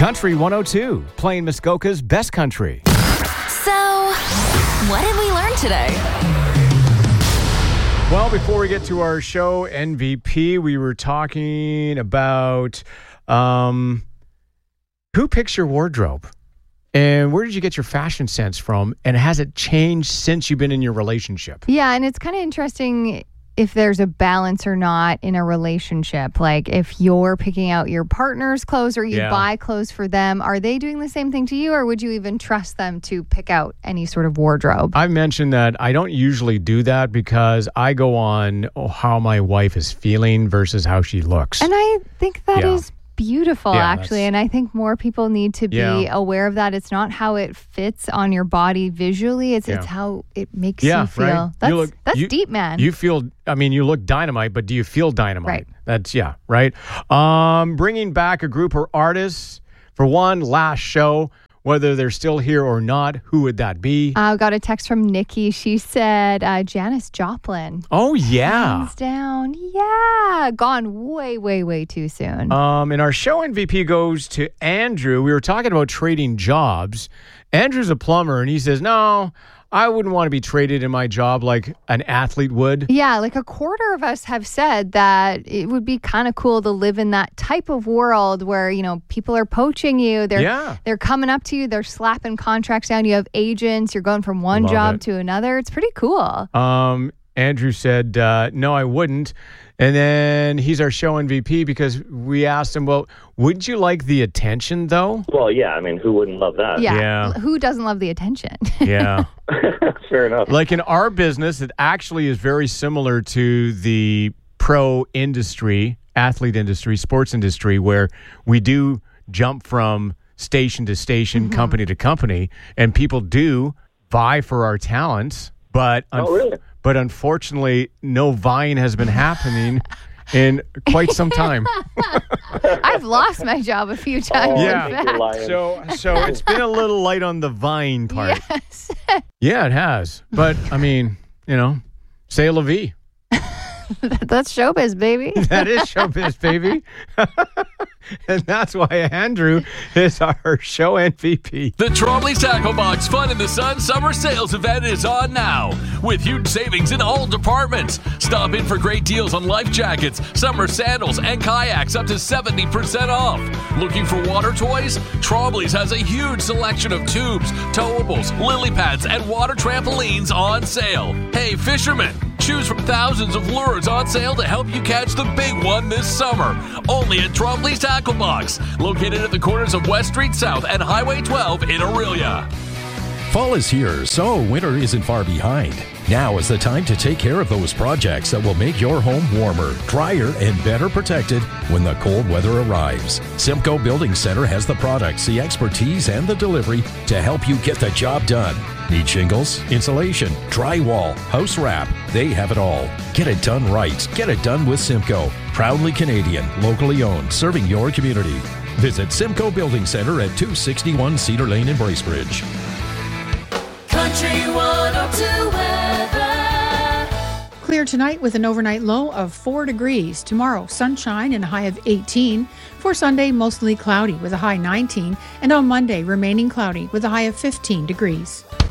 Country 102, playing Muskoka's best country. So, what did we learn today? Well, before we get to our show MVP, we were talking about who picks your wardrobe and where did you get your fashion sense from, and has it changed since you've been in your relationship? Yeah, and it's kind of interesting if there's a balance or not in a relationship. Like if you're picking out your partner's clothes or you buy clothes for them, are they doing the same thing to you, or would you even trust them to pick out any sort of wardrobe? I mentioned that I don't usually do that because I go on how my wife is feeling versus how she looks. And I think that is beautiful, actually. And I think more people need to be aware of that. It's not how it fits on your body visually. It's how it makes you feel. Right. That's deep, man. You look dynamite, but do you feel dynamite? Right. That's, right. Bringing back a group of artists for one last show. Whether they're still here or not, who would that be? I got a text from Nikki. She said Janis Joplin. Oh, yeah. Hands down. Yeah. Gone way, way, way too soon. And our show MVP goes to Andrew. We were talking about trading jobs. Andrew's a plumber, and he says, no, I wouldn't want to be traded in my job like an athlete would. Yeah, like a quarter of us have said that it would be kind of cool to live in that type of world where, people are poaching you. They're coming up to you. They're slapping contracts down. You have agents. You're going from one job to another. It's pretty cool. Andrew said, no, I wouldn't. And then he's our show MVP because we asked him, well, wouldn't you like the attention, though? Well, yeah. I mean, who wouldn't love that? Yeah. Who doesn't love the attention? Yeah. Fair enough. Like in our business, it actually is very similar to the pro industry, athlete industry, sports industry, where we do jump from station to station, company to company, and people do vie for our talents. But really? But unfortunately, no vying has been happening in quite some time. I've lost my job a few times. So it's been a little light on the vying part. Yes. Yeah, it has. But I mean, c'est la vie. That's showbiz, baby. That is showbiz, baby. And that's why Andrew is our show MVP. The Trombley's Tackle Box Fun in the Sun Summer Sales Event is on now, with huge savings in all departments. Stop in for great deals on life jackets, summer sandals, and kayaks up to 70% off. Looking for water toys? Trombley's has a huge selection of tubes, towables, lily pads, and water trampolines on sale. Hey, fishermen! Choose from thousands of lures on sale to help you catch the big one this summer. Only at Trombley's Tackle Box, located at the corners of West Street South and Highway 12 in Aurelia. Fall is here, so winter isn't far behind. Now is the time to take care of those projects that will make your home warmer, drier, and better protected when the cold weather arrives. Simcoe Building Center has the products, the expertise, and the delivery to help you get the job done. Need shingles, insulation, drywall, house wrap? They have it all. Get it done right. Get it done with Simcoe. Proudly Canadian, locally owned, serving your community. Visit Simcoe Building Center at 261 Cedar Lane in Bracebridge. Country 102 weather. Clear tonight with an overnight low of 4 degrees. Tomorrow, sunshine and a high of 18. For Sunday, mostly cloudy with a high 19. And on Monday, remaining cloudy with a high of 15 degrees.